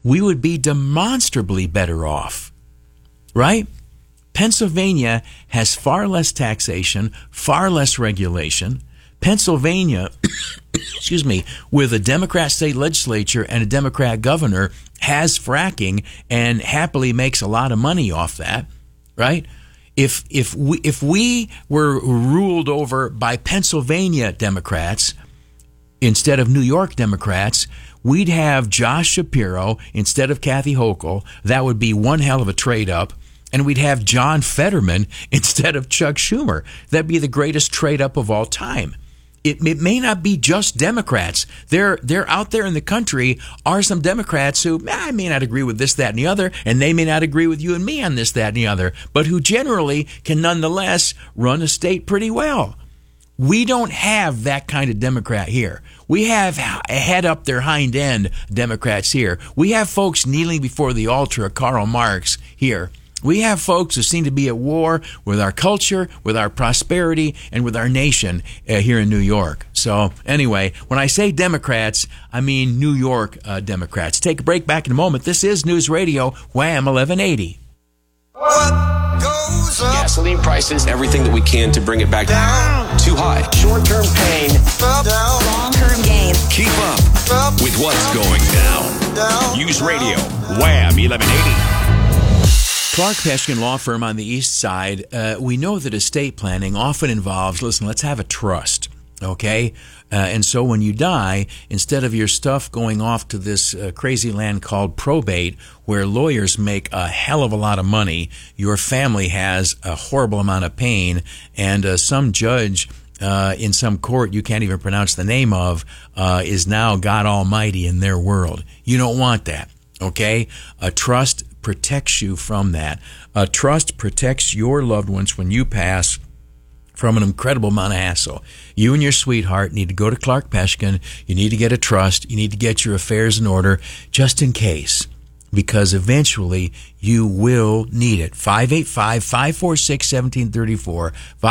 we would be demonstrably better off, right? Pennsylvania has far less taxation, far less regulation. Pennsylvania, excuse me, with a Democrat state legislature and a Democrat governor, has fracking and happily makes a lot of money off that, right? If we were ruled over by Pennsylvania Democrats instead of New York Democrats, we'd have Josh Shapiro instead of Kathy Hochul. That would be one hell of a trade up. And we'd have John Fetterman instead of Chuck Schumer. That'd be the greatest trade up of all time. It may not be just Democrats. They're out there in the country are some Democrats who I may not agree with this, that, and the other, and they may not agree with you and me on this, that, and the other, but who generally can nonetheless run a state pretty well. We don't have that kind of Democrat here. We have head up their hind end Democrats here. We have folks kneeling before the altar of Karl Marx here. We have folks who seem to be at war with our culture, with our prosperity, and with our nation here in New York. So anyway, when I say Democrats, I mean New York Democrats. Take a break, back in a moment. This is News Radio, Wham 1180. What goes up? Gasoline prices, everything that we can to bring it back down. Too high. Short-term pain. Up, down. Long-term gain. Keep up with what's going down. News Radio, Wham 1180. Clark Peshkin Law Firm on the East Side. We know that estate planning often involves, listen, let's have a trust, okay? And so when you die, instead of your stuff going off to this crazy land called probate, where lawyers make a hell of a lot of money, your family has a horrible amount of pain, and some judge in some court you can't even pronounce the name of is now God Almighty in their world. You don't want that, okay? A trust protects you from that. A trust protects your loved ones when you pass from an incredible amount of hassle. You and your sweetheart need to go to Clark Peshkin. You need to get a trust. You need to get your affairs in order just in case, because eventually you will need it. 585-546-1734,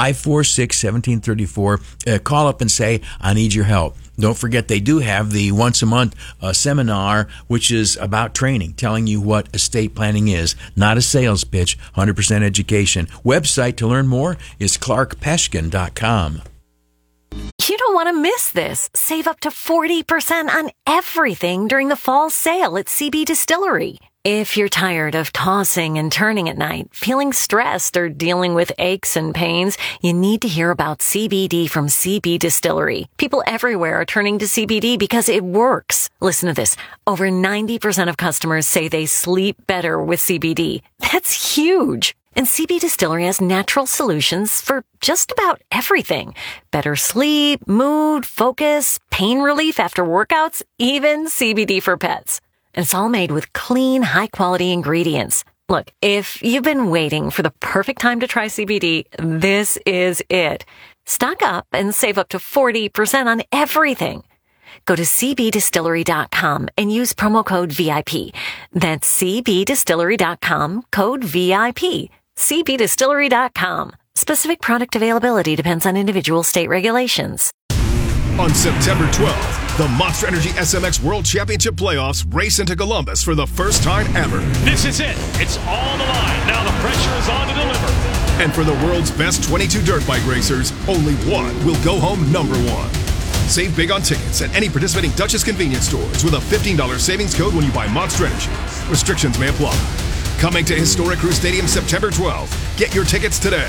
546-1734. Call up and say, I need your help. Don't forget, they do have the once-a-month seminar, which is about training, telling you what estate planning is. Not a sales pitch, 100% education. Website to learn more is clarkpeshkin.com. You don't want to miss this. Save up to 40% on everything during the fall sale at CB Distillery. If you're tired of tossing and turning at night, feeling stressed, or dealing with aches and pains, you need to hear about CBD from CB Distillery. People everywhere are turning to CBD because it works. Listen to this. Over 90% of customers say they sleep better with CBD. That's huge. And CB Distillery has natural solutions for just about everything. Better sleep, mood, focus, pain relief after workouts, even CBD for pets. And it's all made with clean, high-quality ingredients. Look, if you've been waiting for the perfect time to try CBD, this is it. Stock up and save up to 40% on everything. Go to cbdistillery.com and use promo code VIP. That's cbdistillery.com, code VIP. cbdistillery.com. Specific product availability depends on individual state regulations. On September 12th, the Monster Energy SMX World Championship Playoffs race into Columbus for the first time ever. This is it. It's all the line. Now the pressure is on to deliver. And for the world's best 22 dirt bike racers, only one will go home number one. Save big on tickets at any participating Duchess convenience stores with a $15 savings code when you buy Monster Energy. Restrictions may apply. Coming to Historic Crew Stadium September 12th. Get your tickets today.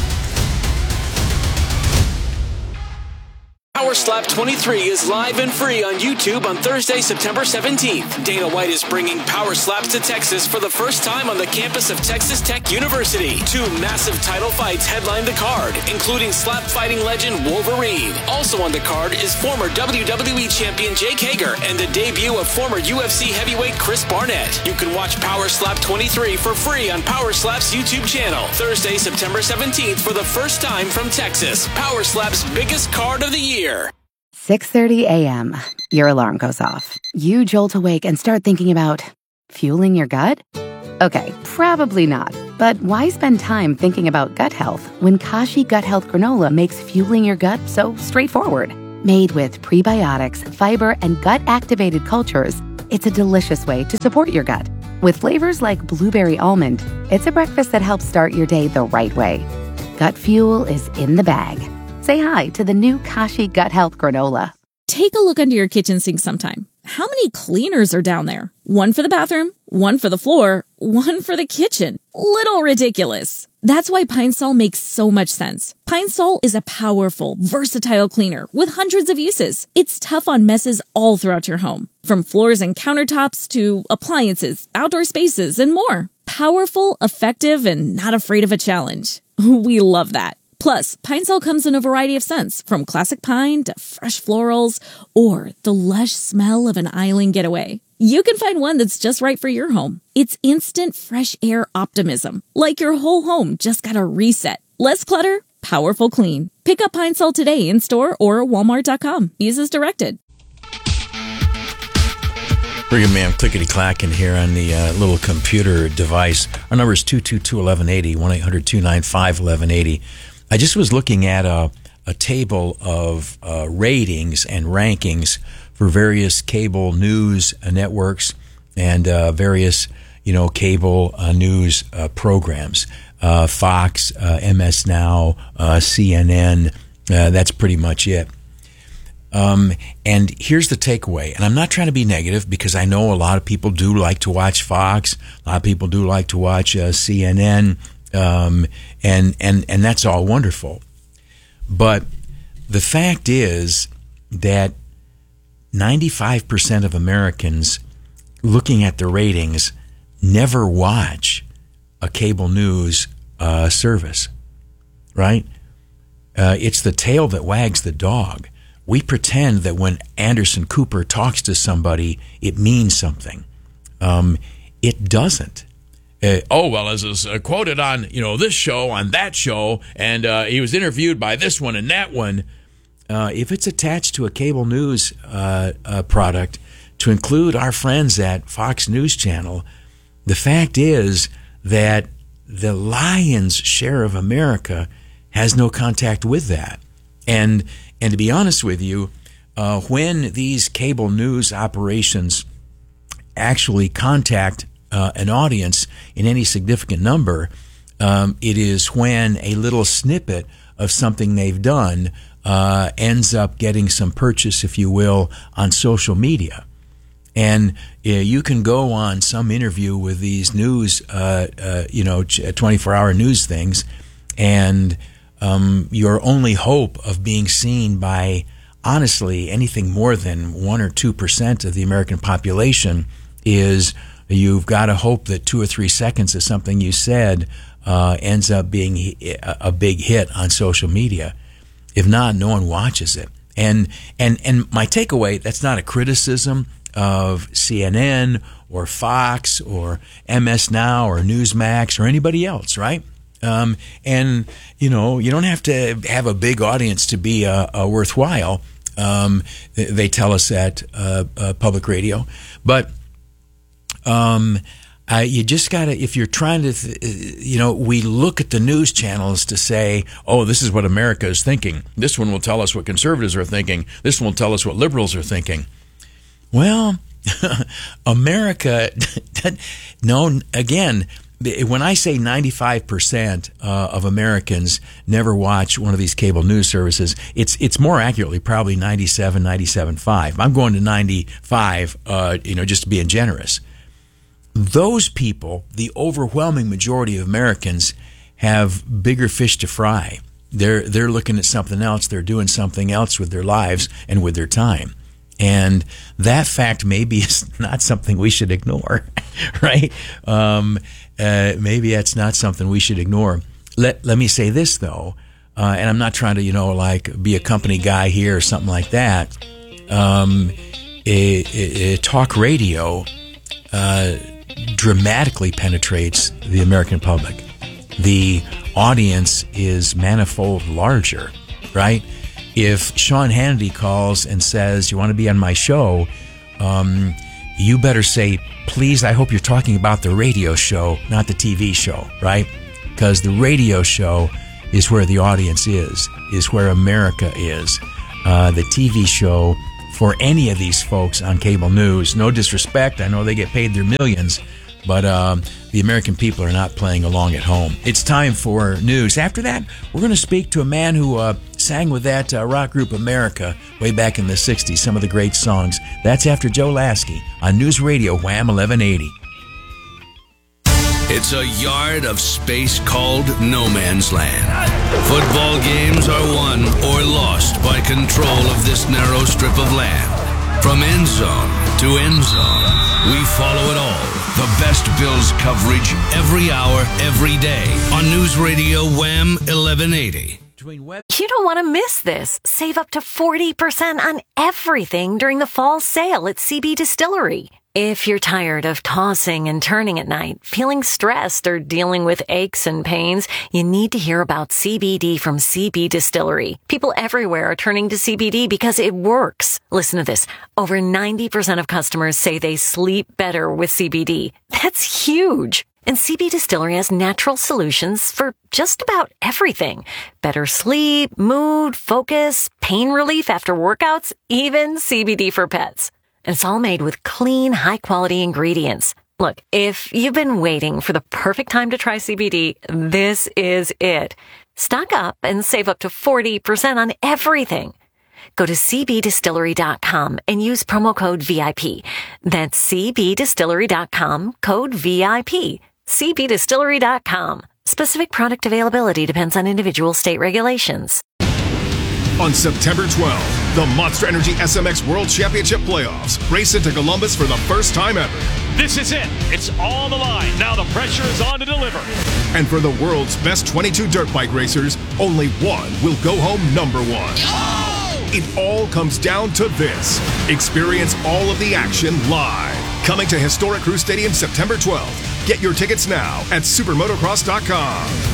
Power Slap 23 is live and free on YouTube on Thursday, September 17th. Dana White is bringing Power Slaps to Texas for the first time on the campus of Texas Tech University. 2 massive title fights headline the card, including slap fighting legend Wolverine. Also on the card is former WWE champion Jake Hager and the debut of former UFC heavyweight Chris Barnett. You can watch Power Slap 23 for free on Power Slap's YouTube channel. Thursday, September 17th for the first time from Texas. Power Slap's biggest card of the year. 6:30 a.m. Your alarm goes off. You jolt awake and start thinking about fueling your gut? Okay, probably not. But why spend time thinking about gut health when Kashi Gut Health Granola makes fueling your gut so straightforward? Made with prebiotics, fiber, and gut-activated cultures, It's a delicious way to support your gut. With flavors like blueberry almond, it's a breakfast that helps start your day the right way. Gut Fuel is in the bag. Say hi to the new Kashi Gut Health Granola. Take a look under your kitchen sink sometime. How many cleaners are down there? One for the bathroom, one for the floor, one for the kitchen. Little ridiculous. That's why Pine Sol makes so much sense. Pine Sol is a powerful, versatile cleaner with hundreds of uses. It's tough on messes all throughout your home, from floors and countertops to appliances, outdoor spaces, and more. Powerful, effective, and not afraid of a challenge. We love that. Plus, Pine Sol comes in a variety of scents, from classic pine to fresh florals, or the lush smell of an island getaway. You can find one that's just right for your home. It's instant fresh air optimism, like your whole home just got a reset. Less clutter, powerful clean. Pick up Pine Sol today in store or Walmart.com. Use as directed. Brigham, I'm clickety-clacking here on the little computer device. Our number is 222-1180, 1-800-295-1180. I just was looking at a table of ratings and rankings for various cable news networks and various, cable news programs. Fox, MS Now, CNN, that's pretty much it. And here's the takeaway, and I'm not trying to be negative because I know a lot of people do like to watch Fox, a lot of people do like to watch CNN, and that's all wonderful. But the fact is that 95% of Americans looking at the ratings never watch a cable news service, right? It's the tail that wags the dog. We pretend that when Anderson Cooper talks to somebody, it means something. It doesn't. As is quoted on, this show, on that show, and he was interviewed by this one and that one. If it's attached to a cable news product, to include our friends at Fox News Channel, the fact is that the lion's share of America has no contact with that. And to be honest with you, when these cable news operations actually contact an audience in any significant number, it is when a little snippet of something they've done ends up getting some purchase, if you will, on social media. And you can go on some interview with these news, 24-hour news things, and your only hope of being seen by, honestly, anything more than 1 or 2% of the American population is you've got to hope that 2 or 3 seconds of something you said ends up being a big hit on social media. If not, no one watches it. And my takeaway, that's not a criticism of CNN or Fox or MS Now or Newsmax or anybody else, right? And you don't have to have a big audience to be worthwhile. They tell us at public radio, but you just gotta, if you're trying to, we look at the news channels to say, oh, this is what America is thinking. This one will tell us what conservatives are thinking. This one will tell us what liberals are thinking. Well, America, no, again, when I say 95% of Americans never watch one of these cable news services, it's more accurately probably 97.5. I'm going to 95, just being generous. Those people, the overwhelming majority of Americans, have bigger fish to fry. They're looking at something else. They're doing something else with their lives and with their time. And that fact maybe is not something we should ignore, right? Maybe that's not something we should ignore. Let me say this, though, and I'm not trying to, be a company guy here or something like that. Talk radio dramatically penetrates the American public. The audience is manifold larger, right? If Sean Hannity calls and says, you want to be on my show, you better say, please, I hope you're talking about the radio show, not the TV show, right? Because the radio show is where the audience is where America is. The TV show for any of these folks on cable news. No disrespect. I know they get paid their millions, but the American people are not playing along at home. It's time for news. After that, we're going to speak to a man who sang with that rock group America way back in the 60s, some of the great songs. That's after Joe Lasky on News Radio Wham 1180. It's a yard of space called no man's land. Football games are won or lost by control of this narrow strip of land. From end zone to end zone, we follow it all. The best Bills coverage every hour, every day on News Radio Wham 1180. You don't want to miss this. Save up to 40% on everything during the fall sale at CB Distillery. If you're tired of tossing and turning at night, feeling stressed, or dealing with aches and pains, you need to hear about CBD from CB Distillery. People everywhere are turning to CBD because it works. Listen to this. Over 90% of customers say they sleep better with CBD. That's huge. And CB Distillery has natural solutions for just about everything. Better sleep, mood, focus, pain relief after workouts, even CBD for pets. And it's all made with clean, high-quality ingredients. Look, if you've been waiting for the perfect time to try CBD, this is it. Stock up and save up to 40% on everything. Go to cbdistillery.com and use promo code VIP. That's cbdistillery.com, code VIP. cbdistillery.com. Specific product availability depends on individual state regulations. On September 12th, the Monster Energy SMX World Championship Playoffs race into Columbus for the first time ever. This is it. It's on the line. Now the pressure is on to deliver. And for the world's best 22 dirt bike racers, only one will go home number one. Oh! It all comes down to this. Experience all of the action live. Coming to Historic Crew Stadium September 12th. Get your tickets now at supermotocross.com.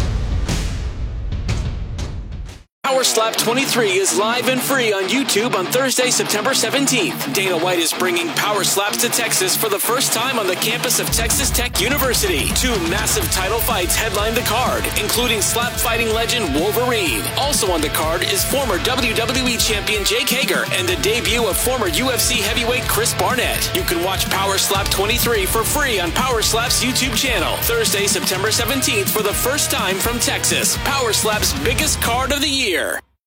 Power Slap 23 is live and free on YouTube on Thursday, September 17th. Dana White is bringing Power Slaps to Texas for the first time on the campus of Texas Tech University. 2 massive title fights headline the card, including slap fighting legend Wolverine. Also on the card is former WWE champion Jake Hager and the debut of former UFC heavyweight Chris Barnett. You can watch Power Slap 23 for free on Power Slap's YouTube channel. Thursday, September 17th for the first time from Texas. Power Slap's biggest card of the year.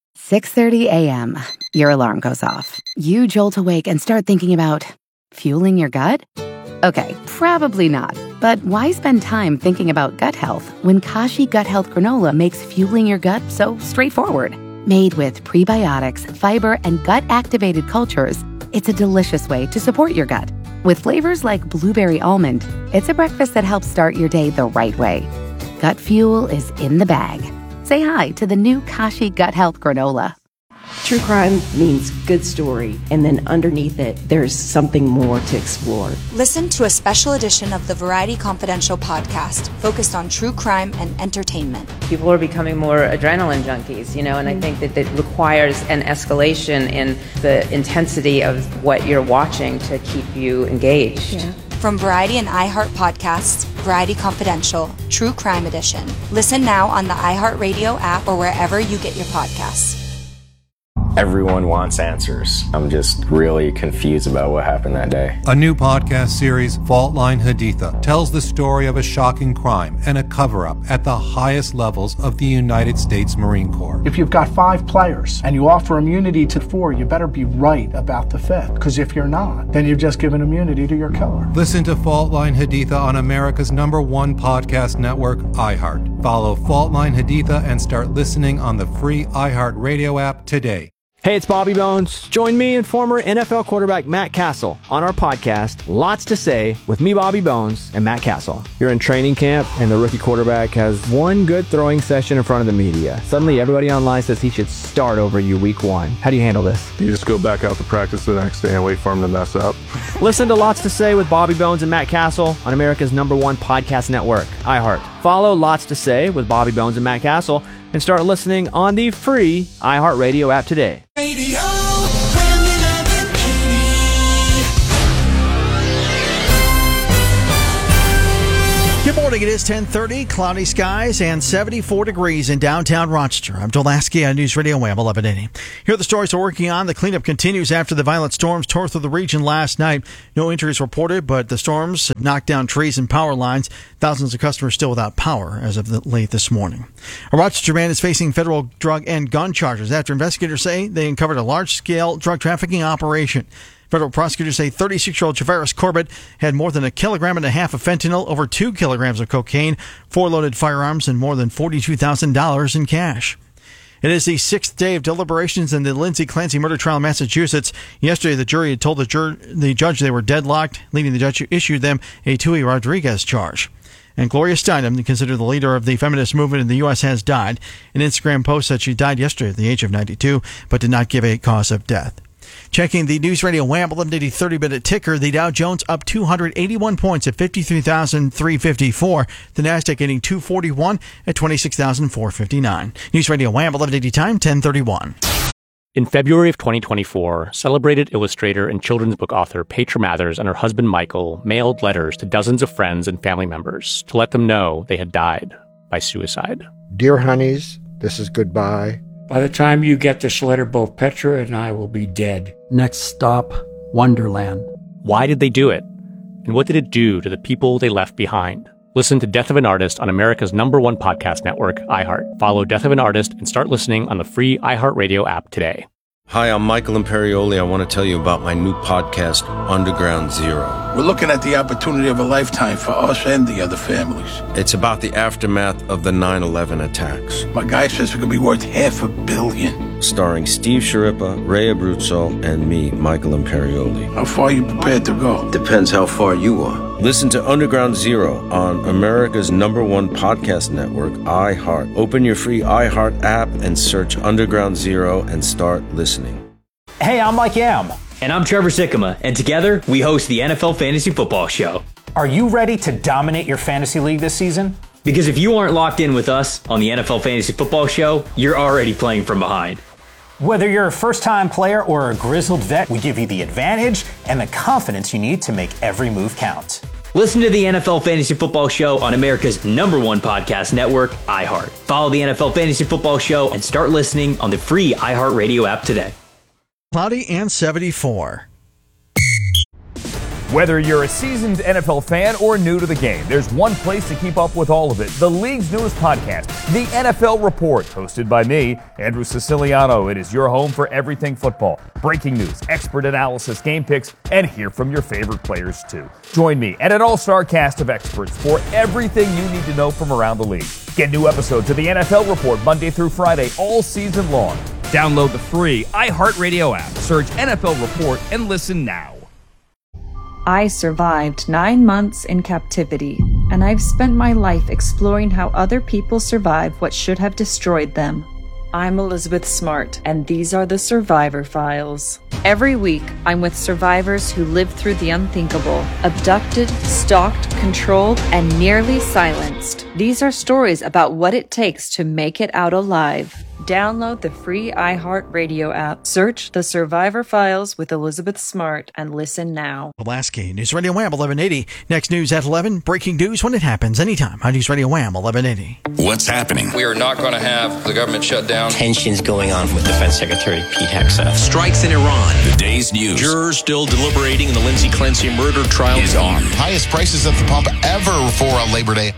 6:30 a.m. Your alarm goes off. You jolt awake and start thinking about fueling your gut? Okay, probably not. But why spend time thinking about gut health when Kashi Gut Health Granola makes fueling your gut so straightforward? Made with prebiotics, fiber, and gut-activated cultures, it's a delicious way to support your gut. With flavors like blueberry almond, it's a breakfast that helps start your day the right way. Gut fuel is in the bag. Say hi to the new Kashi Gut Health Granola. True crime means good story, and then underneath it, there's something more to explore. Listen to a special edition of the Variety Confidential podcast focused on true crime and entertainment. People are becoming more adrenaline junkies, and I think that it requires an escalation in the intensity of what you're watching to keep you engaged. Yeah. From Variety and iHeart podcasts, Variety Confidential, True Crime Edition. Listen now on the iHeartRadio app or wherever you get your podcasts. Everyone wants answers. I'm just really confused about what happened that day. A new podcast series, Fault Line Haditha, tells the story of a shocking crime and a cover-up at the highest levels of the United States Marine Corps. If you've got 5 players and you offer immunity to 4, you better be right about the 5th. Because if you're not, then you've just given immunity to your killer. Listen to Fault Line Haditha on America's #1 podcast network, iHeart. Follow Fault Line Haditha and start listening on the free iHeart Radio app today. Hey, it's Bobby Bones. Join me and former NFL quarterback Matt Castle on our podcast, Lots to Say, with me, Bobby Bones, and Matt Castle. You're in training camp, and the rookie quarterback has one good throwing session in front of the media. Suddenly, everybody online says he should start over you week 1. How do you handle this? You just go back out to practice the next day and wait for him to mess up. Listen to Lots to Say with Bobby Bones and Matt Castle on America's #1 podcast network, iHeart. Follow Lots to Say with Bobby Bones and Matt Castle and start listening on the free iHeartRadio app today. Radio Good morning. It is 10:30, cloudy skies and 74 degrees in downtown Rochester. I'm Joel Lasky on News Radio WHAM 1180. Here are the stories we're working on. The cleanup continues after the violent storms tore through the region last night. No injuries reported, but the storms knocked down trees and power lines. Thousands of customers still without power as of late this morning. A Rochester man is facing federal drug and gun charges after investigators say they uncovered a large-scale drug trafficking operation. Federal prosecutors say 36-year-old Travaris Corbett had more than 1.5 kilograms of fentanyl, over 2 kilograms of cocaine, 4 loaded firearms, and more than $42,000 in cash. It is the 6th day of deliberations in the Lindsay Clancy murder trial in Massachusetts. Yesterday, the jury had told the judge they were deadlocked, leading the judge to issue them a Tui Rodriguez charge. And Gloria Steinem, considered the leader of the feminist movement in the U.S., has died. An Instagram post said she died yesterday at the age of 92, but did not give a cause of death. Checking the News Radio WHAM 1180 30-minute ticker, the Dow Jones up 281 points at 53,354. The Nasdaq getting 241 at 26,459. News Radio WHAM 1180 time, 1031. In February of 2024, celebrated illustrator and children's book author Petra Mathers and her husband Michael mailed letters to dozens of friends and family members to let them know they had died by suicide. Dear honeys, this is goodbye. By the time you get this letter, both Petra and I will be dead. Next stop, Wonderland. Why did they do it? And what did it do to the people they left behind? Listen to Death of an Artist on America's #1 podcast network, iHeart. Follow Death of an Artist and start listening on the free iHeartRadio app today. Hi, I'm Michael Imperioli. I want to tell you about my new podcast, Underground Zero. We're looking at the opportunity of a lifetime for us and the other families. It's about the aftermath of the 9/11 attacks. My guy says it could be worth $500 million. Starring Steve Sciarippa, Ray Abruzzo, and me, Michael Imperioli. How far are you prepared to go? Depends how far you are. Listen to Underground Zero on America's #1 podcast network, iHeart. Open your free iHeart app and search Underground Zero and start listening. Hey, I'm Mike Yam. And I'm Trevor Sikkema, and together we host the NFL Fantasy Football Show. Are you ready to dominate your fantasy league this season? Because if you aren't locked in with us on the NFL Fantasy Football Show, you're already playing from behind. Whether you're a first-time player or a grizzled vet, we give you the advantage and the confidence you need to make every move count. Listen to the NFL Fantasy Football Show on America's #1 podcast network, iHeart. Follow the NFL Fantasy Football Show and start listening on the free iHeartRadio app today. Cloudy and 74. Whether you're a seasoned NFL fan or new to the game, there's one place to keep up with all of it. The league's newest podcast, The NFL Report, hosted by me, Andrew Siciliano. It is your home for everything football. Breaking news, expert analysis, game picks, and hear from your favorite players too. Join me and an all-star cast of experts for everything you need to know from around the league. Get new episodes of The NFL Report Monday through Friday all season long. Download the free iHeartRadio app. Search NFL Report and listen now. I survived 9 months in captivity, and I've spent my life exploring how other people survive what should have destroyed them. I'm Elizabeth Smart, and these are the Survivor Files. Every week, I'm with survivors who lived through the unthinkable, abducted, stalked, controlled, and nearly silenced. These are stories about what it takes to make it out alive. Download the free iHeartRadio app. Search The Survivor Files with Elizabeth Smart and listen now. Pulaski, News Radio WHAM 1180. Next news at 11. Breaking news when it happens anytime on News Radio WHAM 1180. What's happening? We are not going to have the government shut down. Tensions going on with Defense Secretary Pete Hegseth. Strikes in Iran. The day's news. Jurors still deliberating in the Lindsay Clancy murder trial is on. Highest prices at the pump ever for Labor Day.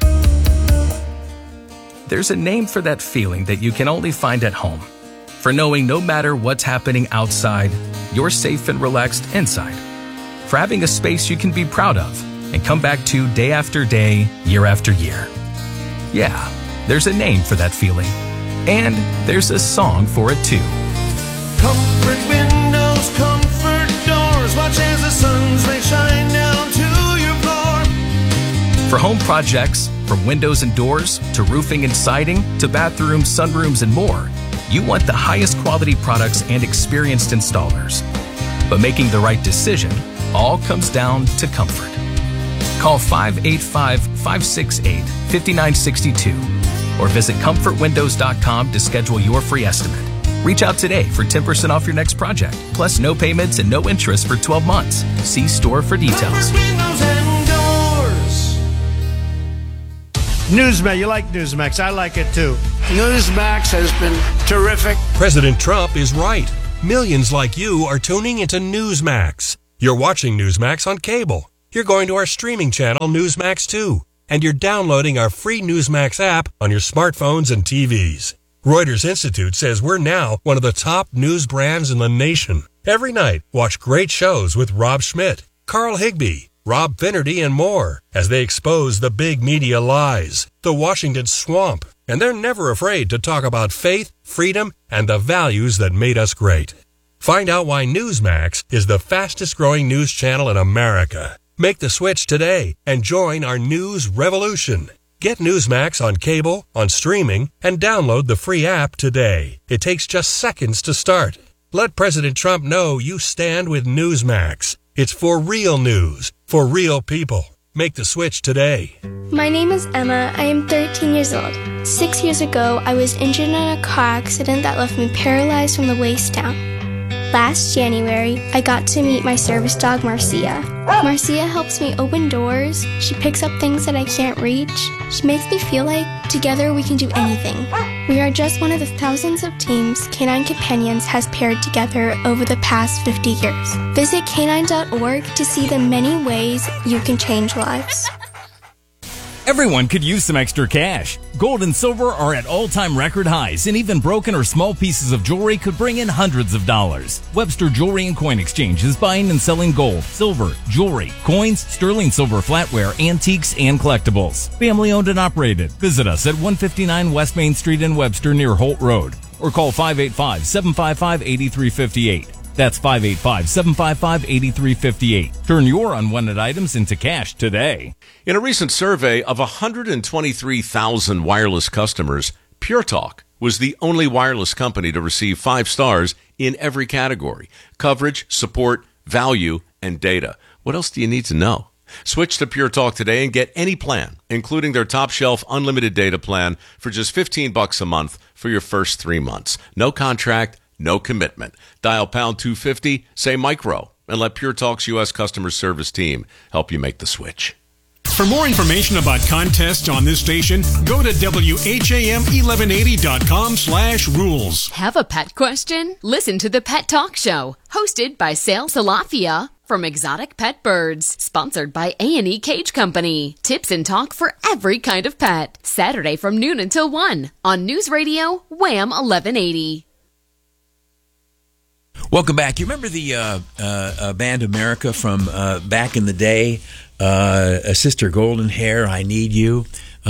There's a name for that feeling that you can only find at home. For knowing no matter what's happening outside, you're safe and relaxed inside. For having a space you can be proud of and come back to day after day, year after year. Yeah, there's a name for that feeling. And there's a song for it too. Comfort windows, comfort doors, watch as the sun's rays shine down to your floor. For home projects, from windows and doors, to roofing and siding, to bathrooms, sunrooms, and more, you want the highest quality products and experienced installers. But making the right decision all comes down to comfort. Call 585-568-5962 or visit comfortwindows.com to schedule your free estimate. Reach out today for 10% off your next project, plus no payments and no interest for 12 months. See store for details. Newsmax, you like Newsmax. I like it too. Newsmax has been terrific. President Trump is right. Millions like you are tuning into Newsmax. You're watching Newsmax on cable. You're going to our streaming channel, Newsmax 2. And you're downloading our free Newsmax app on your smartphones and TVs. Reuters Institute says we're now one of the top news brands in the nation. Every night, watch great shows with Rob Schmidt, Carl Higbie, Rob Finnerty, and more as they expose the big media lies, the Washington swamp, and they're never afraid to talk about faith, freedom, and the values that made us great. Find out why Newsmax is the fastest growing news channel in America. Make the switch today and join our news revolution. Get Newsmax on cable, on streaming, and download the free app today. It takes just seconds to start. Let President Trump know you stand with Newsmax. It's for real news, for real people. Make the switch today. My name is Emma. I am 13 years old. 6 years ago, I was injured in a car accident that left me paralyzed from the waist down. Last January, I got to meet my service dog, Marcia. Marcia helps me open doors. She picks up things that I can't reach. She makes me feel like together we can do anything. We are just one of the thousands of teams Canine Companions has paired together over the past 50 years. Visit canine.org to see the many ways you can change lives. Everyone could use some extra cash. Gold and silver are at all-time record highs, and even broken or small pieces of jewelry could bring in hundreds of dollars. Webster Jewelry and Coin Exchange is buying and selling gold, silver, jewelry, coins, sterling silver flatware, antiques, and collectibles. Family owned and operated. Visit us at 159 West Main Street in Webster near Holt Road, or call 585-755-8358. That's 585-755-8358. Turn your unwanted items into cash today. In a recent survey of 123,000 wireless customers, Pure Talk was the only wireless company to receive 5 stars in every category: coverage, support, value, and data. What else do you need to know? Switch to Pure Talk today and get any plan, including their top shelf unlimited data plan, for just $15 a month for your first 3 months. No contract, no commitment. Dial pound 250, say micro, and let Pure Talk's U.S. customer service team help you make the switch. For more information about contests on this station, go to WHAM1180.com/rules. Have a pet question? Listen to the Pet Talk Show, hosted by Sal Salafia from Exotic Pet Birds, sponsored by A&E Cage Company. Tips and talk for every kind of pet. Saturday from noon until 1 on News Radio Wham 1180. Welcome back. You remember the band America from back in the day? Sister Golden Hair, I Need You.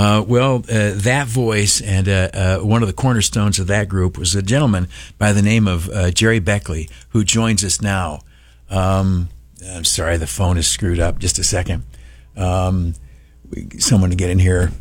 That voice and one of the cornerstones of that group was a gentleman by the name of Jerry Beckley, who joins us now. I'm sorry, the phone is screwed up. Just a second. Someone to get in here.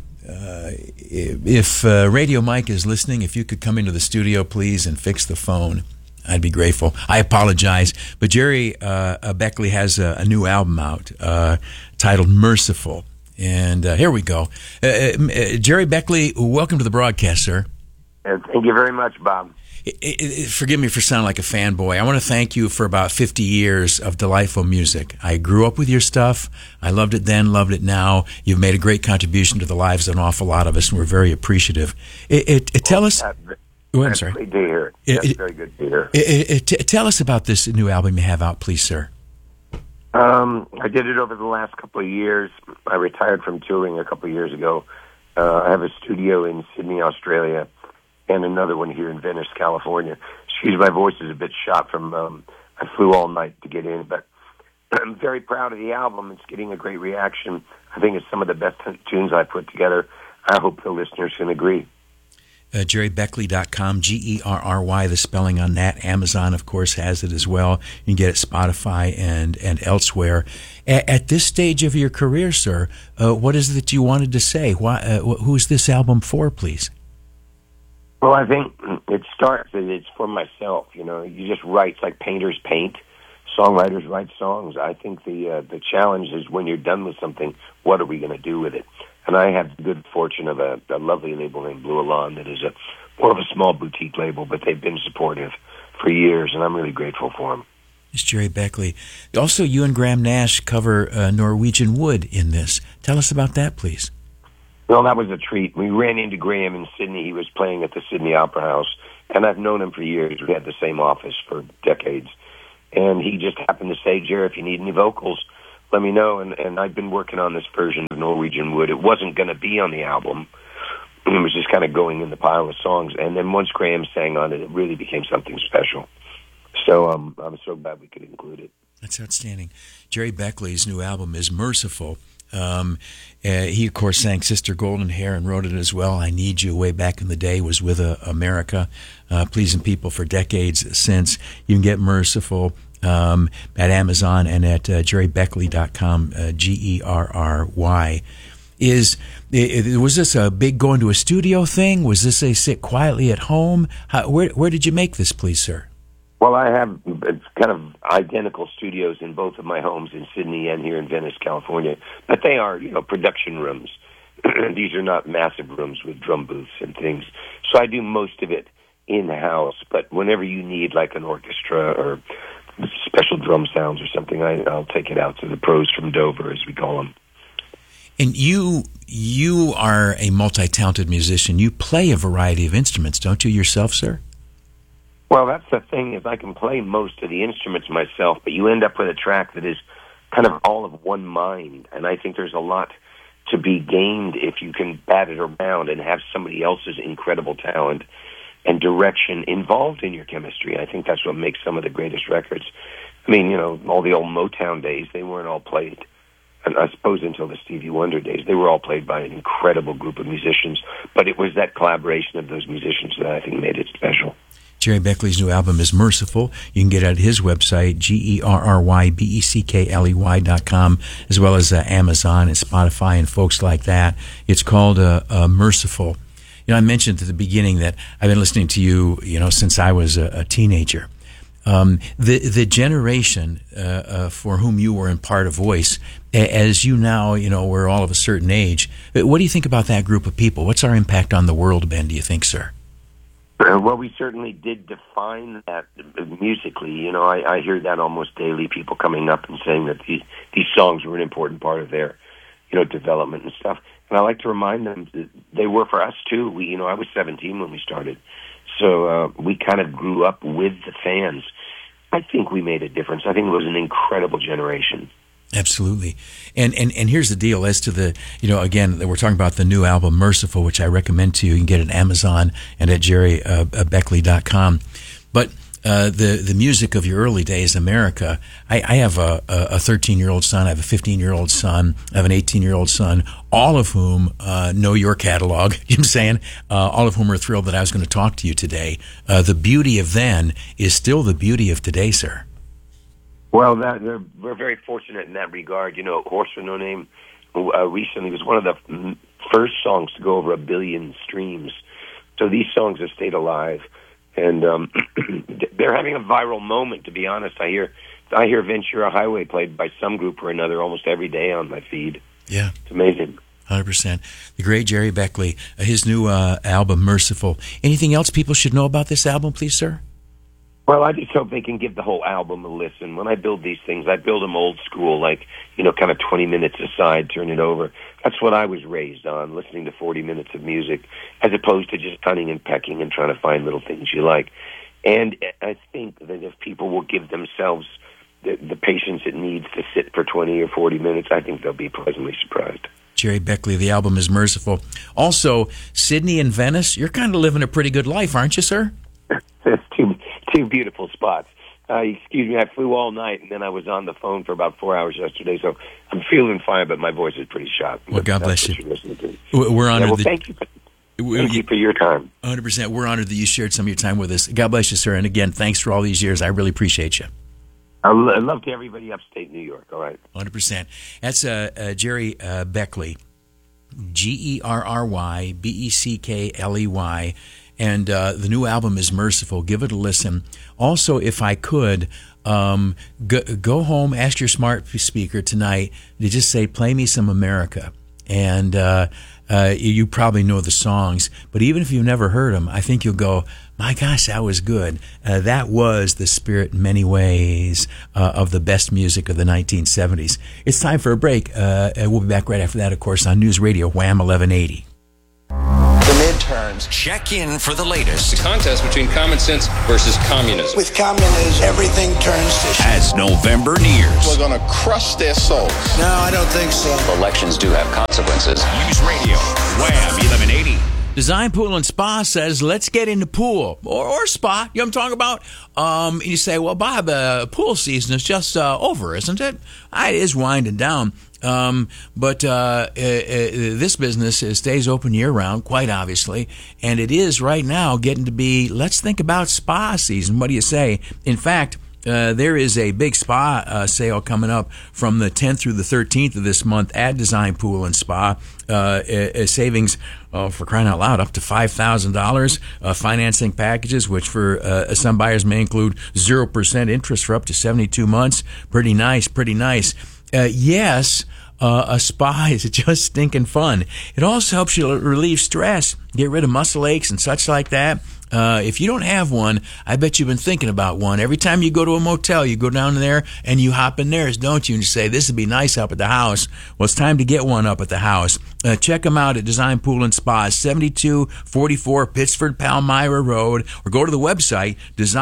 If Radio Mike is listening, if you could come into the studio, please, and fix the phone, I'd be grateful. I apologize, but Jerry Beckley has a new album out titled Merciful. And here we go. Jerry Beckley, welcome to the broadcast, sir. Thank you very much, Bob. Forgive me for sounding like a fanboy. I want to thank you for about 50 years of delightful music. I grew up with your stuff. I loved it then, loved it now. You've made a great contribution to the lives of an awful lot of us, and we're very appreciative. Tell us... Oh, I'm sorry. Great to hear. That's very good to hear. Tell us about this new album you have out, please, sir. I did it over the last couple of years. I retired from touring a couple of years ago. I have a studio in Sydney, Australia, and another one here in Venice, California. Excuse my voice is a bit shot from, I flew all night to get in, but I'm very proud of the album. It's getting a great reaction. I think it's some of the best tunes I've put together. I hope the listeners can agree. JerryBeckley.com, Gerry, the spelling on that. Amazon, of course, has it as well. You can get it at Spotify and elsewhere. At this stage of your career, sir, what is it that you wanted to say? Who's this album for, please? Well, I think it starts, it's for myself. You know, you just write. It's like painters paint. Songwriters write songs. I think the challenge is when you're done with something, what are we going to do with it? And I have the good fortune of a lovely label named Blue Elan that is more of a small boutique label, but they've been supportive for years, and I'm really grateful for them. It's Jerry Beckley. Also, you and Graham Nash cover Norwegian Wood in this. Tell us about that, please. Well, that was a treat. We ran into Graham in Sydney. He was playing at the Sydney Opera House, and I've known him for years. We had the same office for decades. And he just happened to say, Jerry, if you need any vocals, let me know. And I've been working on this version of Norwegian Wood. It wasn't going to be on the album. It was just kind of going in the pile of songs. And then once Graham sang on it, it really became something special. So I'm so glad we could include it. That's outstanding. Jerry Beckley's new album is Merciful. He, of course, sang Sister Golden Hair and wrote it as well. I Need You way back in the day, was with America, pleasing people for decades since. You can get Merciful at Amazon and at jerrybeckley.com, Gerry. Was this a big going to a studio thing? Was this a sit quietly at home? Where did you make this, please, sir? Well, I have kind of identical studios in both of my homes in Sydney and here in Venice, California. But they are, production rooms. These are not massive rooms with drum booths and things. So I do most of it in-house. But whenever you need like an orchestra or special drum sounds or something, I'll take it out to the pros from Dover, as we call them. And you are a multi-talented musician. You play a variety of instruments, don't you, yourself, sir? Well, that's the thing, is I can play most of the instruments myself, but you end up with a track that is kind of all of one mind. And I think there's a lot to be gained if you can bat it around and have somebody else's incredible talent and direction involved in your chemistry. I think that's what makes some of the greatest records. I mean, all the old Motown days, they weren't all played. And I suppose until the Stevie Wonder days, they were all played by an incredible group of musicians. But it was that collaboration of those musicians that I think made it special. Jerry Beckley's new album is Merciful. You can get it at his website, GerryBeckley.com, as well as Amazon and Spotify and folks like that. It's called Merciful. I mentioned at the beginning that I've been listening to you, since I was a teenager. The generation for whom you were in part a voice, as you now, we're all of a certain age. What do you think about that group of people? What's our impact on the world been, do you think, sir? Well, we certainly did define that musically. I hear that almost daily, people coming up and saying that these songs were an important part of their, development and stuff. And I like to remind them that they were for us, too. I was 17 when we started. So we kind of grew up with the fans. I think we made a difference. I think it was an incredible generation. Absolutely. And here's the deal as to the, again, we're talking about the new album, Merciful, which I recommend to you. You can get it at Amazon and at jerrybeckley.com. But the music of your early days, America, I have a 13-year-old son, I have a 15-year-old son, I have an 18-year-old son, all of whom know your catalog, you know what I'm saying? All of whom are thrilled that I was going to talk to you today. The beauty of then is still the beauty of today, sir. Well, we're very fortunate in that regard. Horse with No Name recently was one of the first songs to go over 1 billion streams. So these songs have stayed alive, and they're having a viral moment, to be honest. I hear Ventura Highway played by some group or another almost every day on my feed. Yeah. It's amazing. 100%. The great Jerry Beckley, his new album, Merciful. Anything else people should know about this album, please, sir? Well, I just hope they can give the whole album a listen. When I build these things, I build them old school, like, kind of 20 minutes aside, turn it over. That's what I was raised on, listening to 40 minutes of music, as opposed to just hunting and pecking and trying to find little things you like. And I think that if people will give themselves the patience it needs to sit for 20 or 40 minutes, I think they'll be pleasantly surprised. Jerry Beckley, the album is Merciful. Also, Sydney and Venice, you're kind of living a pretty good life, aren't you, sir? That's two beautiful spots. Excuse me, I flew all night, and then I was on the phone for about 4 hours yesterday, so I'm feeling fine, but my voice is pretty shot. Well, God bless you. We're honored. Thank you for your time. 100%. We're honored that you shared some of your time with us. God bless you, sir. And again, thanks for all these years. I really appreciate you. I love to everybody upstate New York. All right. 100%. That's Jerry Beckley, GerryBeckley. And the new album is Merciful. Give it a listen. Also, if I could, go home, ask your smart speaker tonight to just say, play me some America. And you probably know the songs. But even if you've never heard them, I think you'll go, my gosh, that was good. That was the spirit in many ways of the best music of the 1970s. It's time for a break. We'll be back right after that, of course, on News Radio Wham 1180. The midterms. Check in for the latest. The contest between common sense versus communism. With communism, everything turns to shit. As November nears. We're going to crush their souls. No, I don't think so. Elections do have consequences. News Radio Wham 1180. Design Pool and Spa says, let's get into pool or spa. You know what I'm talking about? And you say, well, Bob, pool season is just over, isn't it? It is winding down. But this business stays open year-round, quite obviously, and it is right now getting to be, let's think about spa season. What do you say? In fact, there is a big spa sale coming up from the 10th through the 13th of this month at Design Pool and Spa. Savings, for crying out loud, up to $5,000. Financing packages, which for some buyers may include 0% interest for up to 72 months. Pretty nice, pretty nice. Yes, a spa is just stinking fun. It also helps you relieve stress, get rid of muscle aches and such like that. If you don't have one, I bet you've been thinking about one. Every time you go to a motel, you go down there and you hop in theirs, don't you? And you say, this would be nice up at the house. Well, it's time to get one up at the house. Check them out at Design Pool and Spa, 7244 Pittsford Palmyra Road, or go to the website,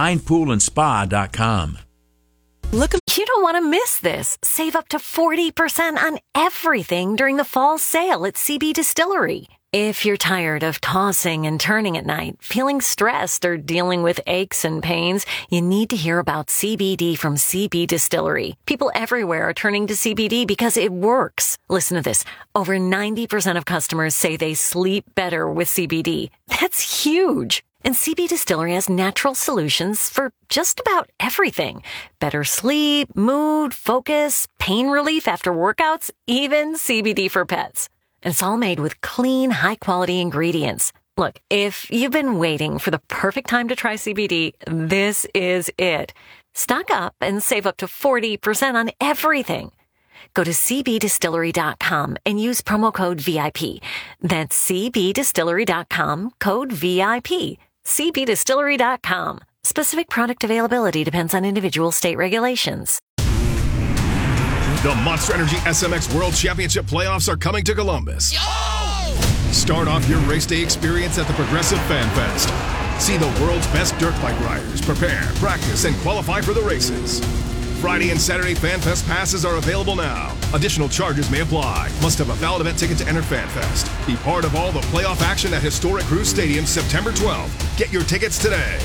designpoolandspa.com. Look, you don't want to miss this. Save up to 40% on everything during the fall sale at CB Distillery. If you're tired of tossing and turning at night, feeling stressed, or dealing with aches and pains, you need to hear about CBD from CB Distillery. People everywhere are turning to CBD because it works. Listen to this. Over 90% of customers say they sleep better with CBD. That's huge. And CB Distillery has natural solutions for just about everything. Better sleep, mood, focus, pain relief after workouts, even CBD for pets. And it's all made with clean, high-quality ingredients. Look, if you've been waiting for the perfect time to try CBD, this is it. Stock up and save up to 40% on everything. Go to cbdistillery.com and use promo code VIP. That's cbdistillery.com, code VIP. cbdistillery.com. Specific product availability depends on individual state regulations. The Monster Energy SMX World Championship playoffs are coming to Columbus. Start off your race day experience at the Progressive Fan Fest. See the world's best dirt bike riders prepare, practice, and qualify for the races. Friday and Saturday Fan Fest passes are available now. Additional charges may apply. Must have a valid event ticket to enter Fan Fest. Be part of all the playoff action at Historic Cruise Stadium September 12th. Get your tickets today.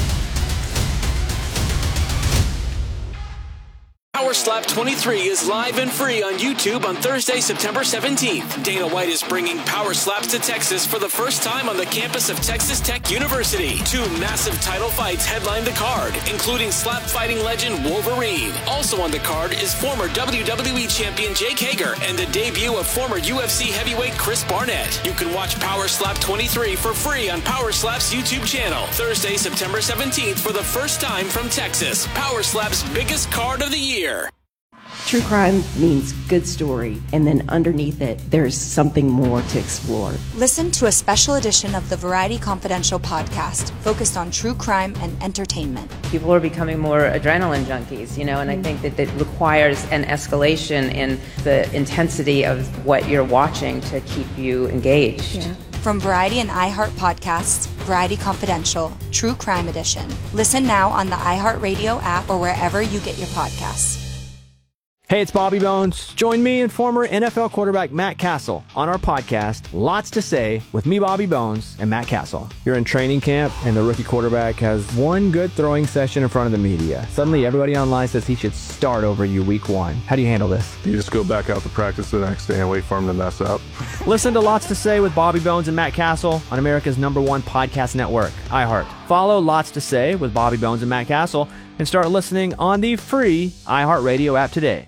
Power Slap 23 is live and free on YouTube on Thursday, September 17th. Dana White is bringing Power Slaps to Texas for the first time on the campus of Texas Tech University. 2 massive title fights headline the card, including slap fighting legend Wolverine. Also on the card is former WWE champion Jake Hager and the debut of former UFC heavyweight Chris Barnett. You can watch Power Slap 23 for free on Power Slap's YouTube channel. Thursday, September 17th for the first time from Texas. Power Slap's biggest card of the year. True crime means good story, and then underneath it, there's something more to explore. Listen to a special edition of the Variety Confidential podcast focused on true crime and entertainment. People are becoming more adrenaline junkies, and I think that it requires an escalation in the intensity of what you're watching to keep you engaged. Yeah. From Variety and iHeart podcasts, Variety Confidential, True Crime Edition. Listen now on the iHeartRadio app or wherever you get your podcasts. Hey, it's Bobby Bones. Join me and former NFL quarterback Matt Castle on our podcast, Lots to Say, with me, Bobby Bones, and Matt Castle. You're in training camp, and the rookie quarterback has one good throwing session in front of the media. Suddenly, everybody online says he should start over you week 1. How do you handle this? You just go back out to practice the next day and wait for him to mess up. Listen to Lots to Say with Bobby Bones and Matt Castle on America's #1 podcast network, iHeart. Follow Lots to Say with Bobby Bones and Matt Castle and start listening on the free iHeartRadio app today.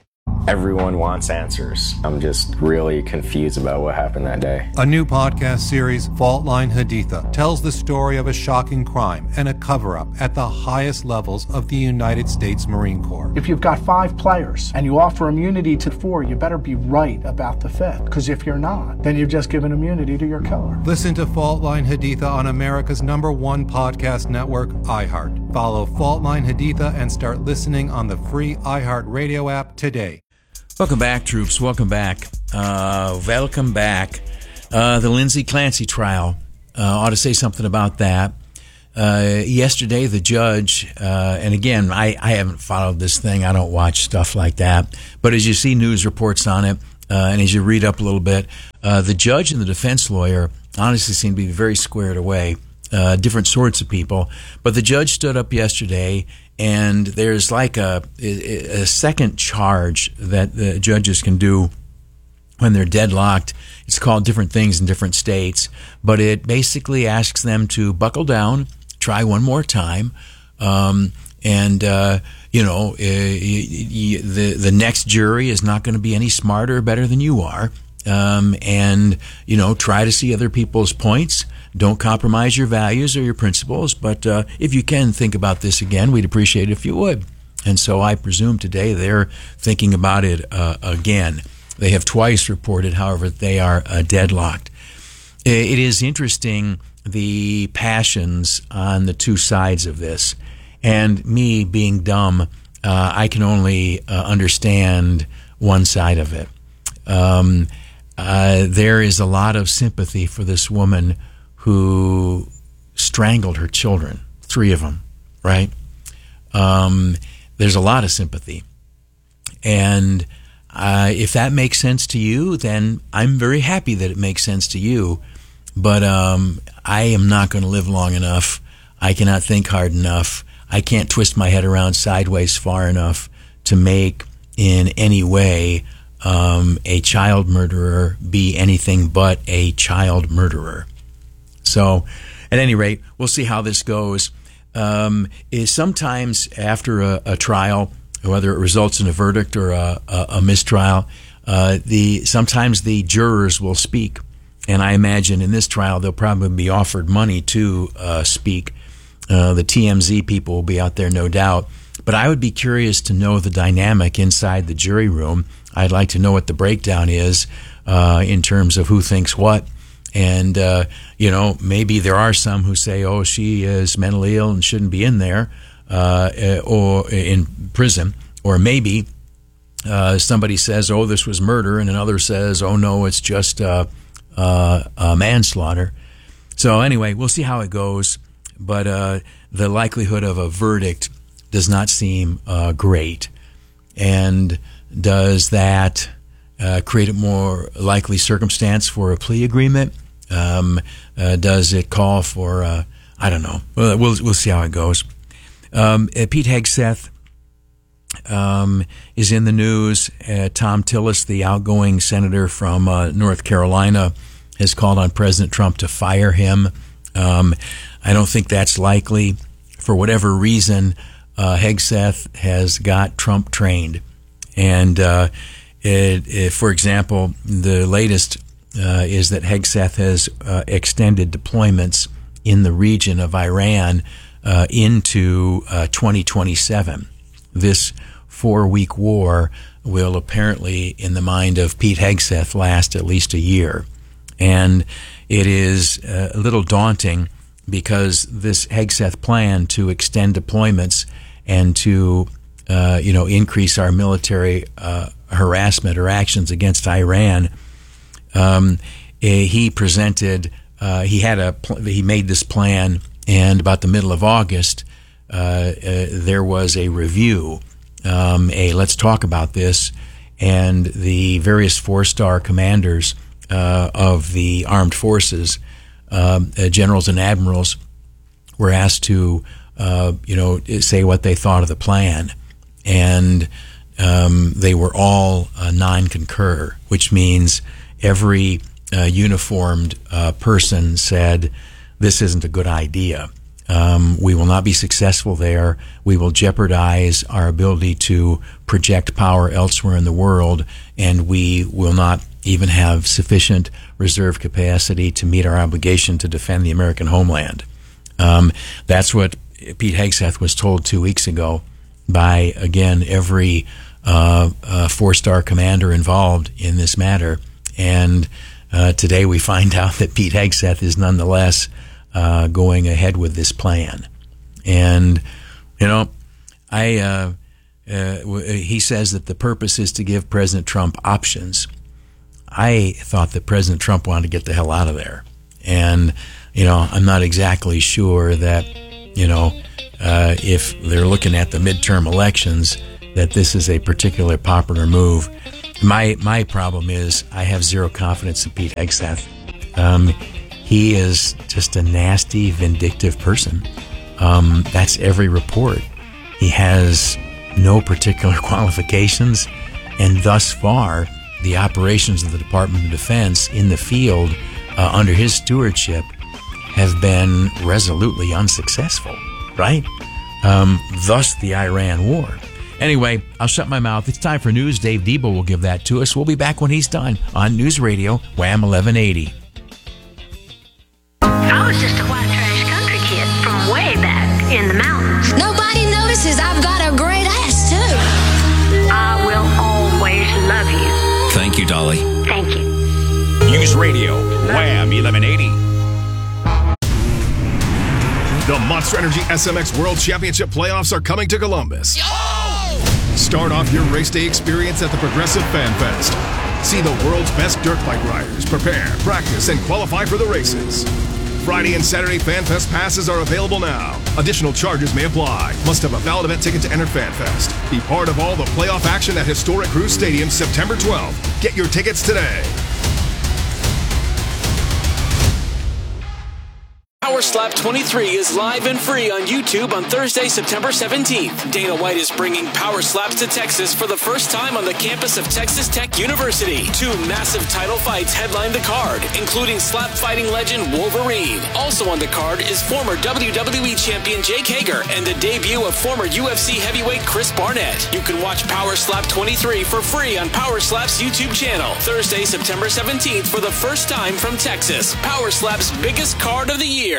Everyone wants answers. I'm just really confused about what happened that day. A new podcast series, Fault Line Haditha, tells the story of a shocking crime and a cover-up at the highest levels of the United States Marine Corps. If you've got 5 players and you offer immunity to 4, you better be right about the 5th. Because if you're not, then you've just given immunity to your killer. Listen to Fault Line Haditha on America's #1 podcast network, iHeart. Follow Fault Line Haditha and start listening on the free iHeart Radio app today. Welcome back, troops. Welcome back. Welcome back. The Lindsay Clancy trial. Ought to say something about that. Yesterday, the judge, and again, I haven't followed this thing. I don't watch stuff like that. But as you see news reports on it, and as you read up a little bit, the judge and the defense lawyer honestly seem to be very squared away. Different sorts of people. But the judge stood up yesterday, and there's like a second charge that the judges can do when they're deadlocked. It's called different things in different states, but it basically asks them to buckle down, try one more time, the next jury is not going to be any smarter or better than you are, try to see other people's points. Don't compromise your values or your principles, but if you can think about this again, we'd appreciate it if you would. And so I presume today they're thinking about it again. They have twice reported, however, they are deadlocked. It is interesting, the passions on the two sides of this. And me being dumb, I can only understand one side of it. There is a lot of sympathy for this woman who strangled her children, 3 of them, right? There's a lot of sympathy. And if that makes sense to you, then I'm very happy that it makes sense to you. But I am not going to live long enough. I cannot think hard enough. I can't twist my head around sideways far enough to make in any way a child murderer be anything but a child murderer. So, at any rate, we'll see how this goes. Sometimes after a trial, whether it results in a verdict or a mistrial, sometimes the jurors will speak. And I imagine in this trial they'll probably be offered money to speak. The TMZ people will be out there, no doubt. But I would be curious to know the dynamic inside the jury room. I'd like to know what the breakdown is in terms of who thinks what. And, maybe there are some who say, oh, she is mentally ill and shouldn't be in there or in prison. Or maybe somebody says, oh, this was murder, and another says, oh, no, it's just manslaughter. So anyway, we'll see how it goes. But the likelihood of a verdict does not seem great. And does that create a more likely circumstance for a plea agreement? Does it call for, I don't know. We'll see how it goes. Pete Hegseth is in the news. Tom Tillis, the outgoing senator from North Carolina, has called on President Trump to fire him. I don't think that's likely. For whatever reason, Hegseth has got Trump trained. And for example, the latest is that Hegseth has extended deployments in the region of Iran into 2027. This 4-week war will apparently, in the mind of Pete Hegseth, last at least a year. And it is a little daunting because this Hegseth plan to extend deployments and to increase our military harassment or actions against Iran, he presented, he made this plan, and about the middle of August, there was a review, let's talk about this, and the various 4-star commanders of the armed forces, generals and admirals, were asked to, say what they thought of the plan. And they were all non-concur, which means every uniformed person said, this isn't a good idea. We will not be successful there. We will jeopardize our ability to project power elsewhere in the world, and we will not even have sufficient reserve capacity to meet our obligation to defend the American homeland. That's what Pete Hegseth was told 2 weeks ago by, again, every four-star commander involved in this matter. And today we find out that Pete Hegseth is nonetheless going ahead with this plan. And, you know, he says that the purpose is to give President Trump options. I thought that President Trump wanted to get the hell out of there. And, you know, I'm not exactly sure that, you know, if they're looking at the midterm elections, that this is a particularly popular move. My problem is I have zero confidence in Pete Hegseth. He is just a nasty, vindictive person. That's every report. He has no particular qualifications, and thus far, the operations of the Department of Defense in the field under his stewardship have been resolutely unsuccessful, right? Thus the Iran war. Anyway, I'll shut my mouth. It's time for news. Dave Debo will give that to us. We'll be back when he's done on News Radio, Wham 1180. I was just a white trash country kid from way back in the mountains. Nobody notices I've got a great ass, too. I will always love you. Thank you, Dolly. Thank you. News Radio, Wham 1180. The Monster Energy SMX World Championship playoffs are coming to Columbus. Start off your race day experience at the Progressive Fan Fest. See the world's best dirt bike riders prepare, practice, and qualify for the races. Friday and Saturday Fan Fest passes are available now. Additional charges may apply. Must have a valid event ticket to enter Fan Fest. Be part of all the playoff action at historic Cruise Stadium September 12th. Get your tickets today. Power Slap 23 is live and free on YouTube on Thursday, September 17th. Dana White is bringing Power Slaps to Texas for the first time on the campus of Texas Tech University. 2 massive title fights headline the card, including slap fighting legend Wolverine. Also on the card is former WWE champion Jake Hager and the debut of former UFC heavyweight Chris Barnett. You can watch Power Slap 23 for free on Power Slap's YouTube channel. Thursday, September 17th for the first time from Texas. Power Slap's biggest card of the year.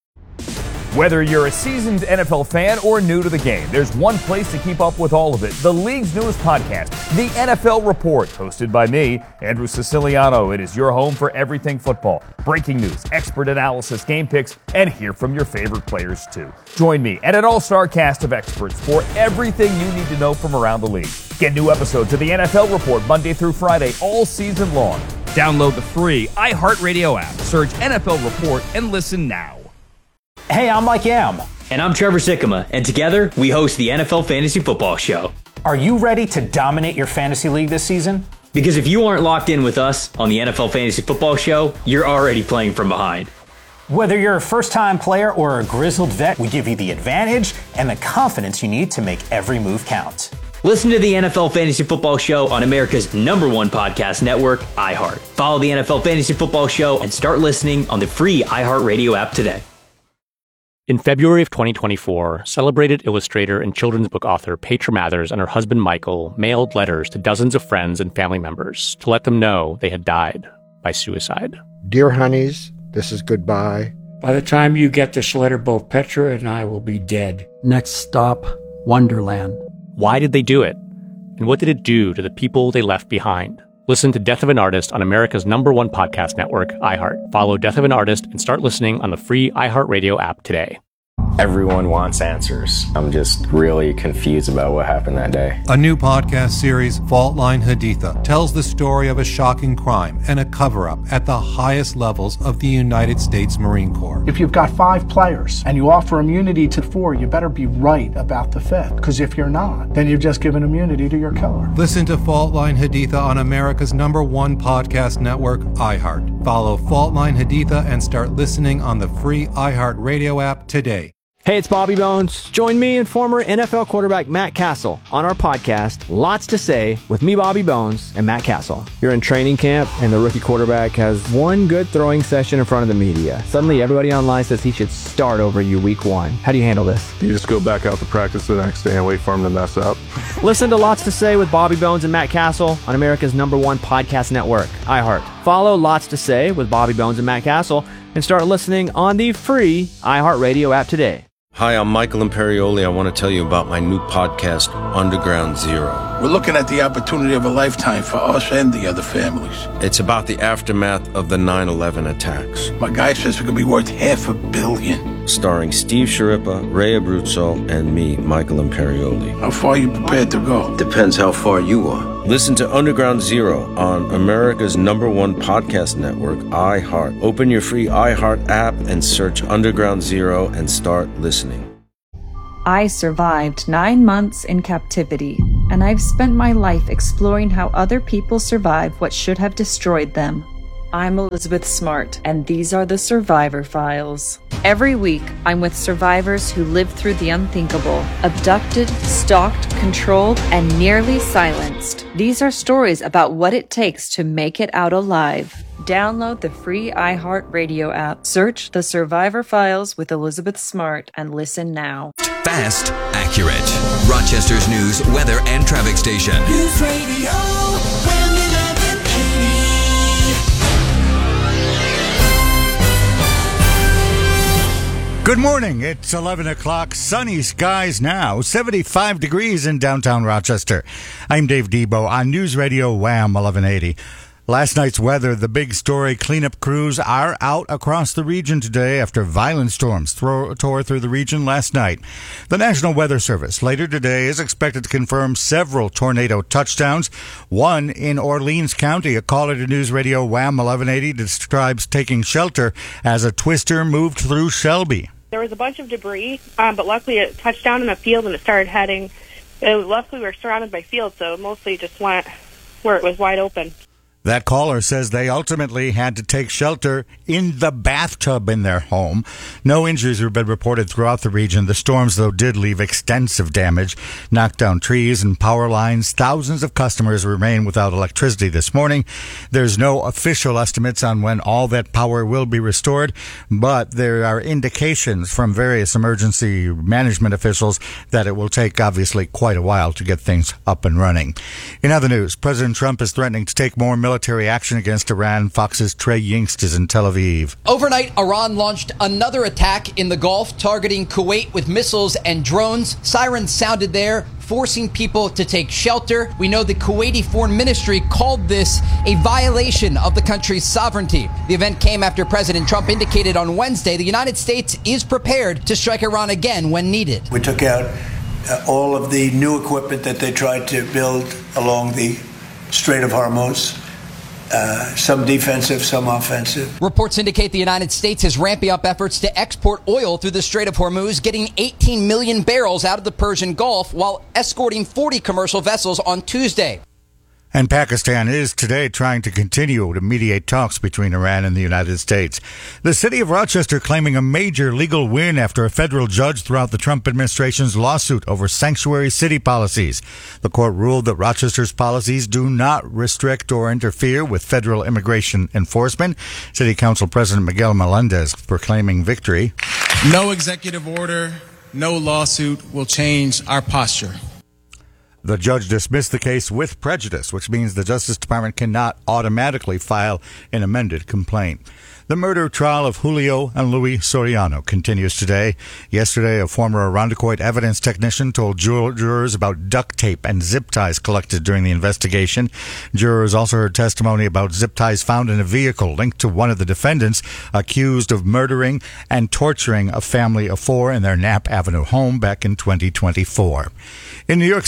Whether you're a seasoned NFL fan or new to the game, there's one place to keep up with all of it. The league's newest podcast, The NFL Report, hosted by me, Andrew Siciliano. It is your home for everything football. Breaking news, expert analysis, game picks, and hear from your favorite players too. Join me and an all-star cast of experts for everything you need to know from around the league. Get new episodes of The NFL Report Monday through Friday all season long. Download the free iHeartRadio app. Search NFL Report and listen now. Hey, I'm Mike Yam. And I'm Trevor Sikkema. And together, we host the NFL Fantasy Football Show. Are you ready to dominate your fantasy league this season? Because if you aren't locked in with us on the NFL Fantasy Football Show, you're already playing from behind. Whether you're a first-time player or a grizzled vet, we give you the advantage and the confidence you need to make every move count. Listen to the NFL Fantasy Football Show on America's #1 podcast network, iHeart. Follow the NFL Fantasy Football Show and start listening on the free iHeartRadio app today. In February of 2024, celebrated illustrator and children's book author Petra Mathers and her husband Michael mailed letters to dozens of friends and family members to let them know they had died by suicide. Dear honeys, this is goodbye. By the time you get this letter, both Petra and I will be dead. Next stop, Wonderland. Why did they do it? And what did it do to the people they left behind? Listen to Death of an Artist on America's #1 podcast network, iHeart. Follow Death of an Artist and start listening on the free iHeartRadio app today. Everyone wants answers. I'm just really confused about what happened that day. A new podcast series, Fault Line Haditha, tells the story of a shocking crime and a cover-up at the highest levels of the United States Marine Corps. If you've got 5 players and you offer immunity to 4, you better be right about the 5th. Because if you're not, then you've just given immunity to your killer. Listen to Fault Line Haditha on America's #1 podcast network, iHeart. Follow Fault Line Haditha and start listening on the free iHeart Radio app today. Hey, it's Bobby Bones. Join me and former NFL quarterback Matt Castle on our podcast, Lots to Say, with me, Bobby Bones, and Matt Castle. You're in training camp, and the rookie quarterback has one good throwing session in front of the media. Suddenly, everybody online says he should start over you week one. How do you handle this? You just go back out to practice the next day and wait for him to mess up. Listen to Lots to Say with Bobby Bones and Matt Castle on America's #1 podcast network, iHeart. Follow Lots to Say with Bobby Bones and Matt Castle and start listening on the free iHeartRadio app today. Hi, I'm Michael Imperioli. I want to tell you about my new podcast, Underground Zero. We're looking at the opportunity of a lifetime for us and the other families. It's about the aftermath of the 9/11 attacks. My guy says we could be worth $500 million. Starring Steve Sciarippa, Ray Abruzzo, and me, Michael Imperioli. How far are you prepared to go? Depends how far you are. Listen to Underground Zero on America's #1 podcast network, iHeart. Open your free iHeart app and search Underground Zero and start listening. I survived 9 months in captivity, and I've spent my life exploring how other people survive what should have destroyed them. I'm Elizabeth Smart, and these are the Survivor Files. Every week, I'm with survivors who lived through the unthinkable, abducted, stalked, controlled, and nearly silenced. These are stories about what it takes to make it out alive. Download the free iHeartRadio app, search The Survivor Files with Elizabeth Smart, and listen now. Fast, accurate. Rochester's news, weather, and traffic station. News Radio WHAM 1180. Good morning. It's 11 o'clock. Sunny skies now. 75 degrees in downtown Rochester. I'm Dave Debo on News Radio WHAM 1180. Last night's weather, the big story, cleanup crews are out across the region today after violent storms tore through the region last night. The National Weather Service later today is expected to confirm several tornado touchdowns. One in Orleans County. A caller to News Radio WHAM 1180 describes taking shelter as a twister moved through Shelby. There was a bunch of debris, but luckily it touched down in a field and it started heading. Luckily we were surrounded by fields, so it mostly just went where it was wide open. That caller says they ultimately had to take shelter in the bathtub in their home. No injuries have been reported throughout the region. The storms, though, did leave extensive damage, knocked down trees and power lines. Thousands of customers remain without electricity this morning. There's no official estimates on when all that power will be restored, but there are indications from various emergency management officials that it will take, obviously, quite a while to get things up and running. In other news, President Trump is threatening to take more military action against Iran. Fox's Trey Yingst is in Tel Aviv. Overnight, Iran launched another attack in the Gulf, targeting Kuwait with missiles and drones. Sirens sounded there, forcing people to take shelter. We know the Kuwaiti Foreign Ministry called this a violation of the country's sovereignty. The event came after President Trump indicated on Wednesday the United States is prepared to strike Iran again when needed. We took out all of the new equipment that they tried to build along the Strait of Hormuz. Some defensive, some offensive. Reports indicate the United States is ramping up efforts to export oil through the Strait of Hormuz, getting 18 million barrels out of the Persian Gulf while escorting 40 commercial vessels on Tuesday. And Pakistan is today trying to continue to mediate talks between Iran and the United States. The city of Rochester claiming a major legal win after a federal judge threw out the Trump administration's lawsuit over sanctuary city policies. The court ruled that Rochester's policies do not restrict or interfere with federal immigration enforcement. City Council President Miguel Melendez proclaiming victory. No executive order, no lawsuit will change our posture. The judge dismissed the case with prejudice, which means the Justice Department cannot automatically file an amended complaint. The murder trial of Julio and Luis Soriano continues today. Yesterday, a former Irondequoit evidence technician told jurors about duct tape and zip ties collected during the investigation. Jurors also heard testimony about zip ties found in a vehicle linked to one of the defendants accused of murdering and torturing a family of four in their Knapp Avenue home back in 2024. In New York City,